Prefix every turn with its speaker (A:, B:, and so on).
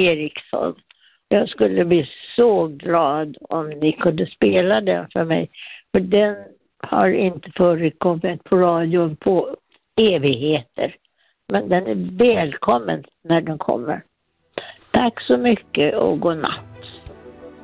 A: Eriksson. Jag skulle bli så glad om ni kunde spela den för mig. För den har inte förekommit på radion på evigheter. Men den är välkommen när den kommer. Tack så mycket och god natt.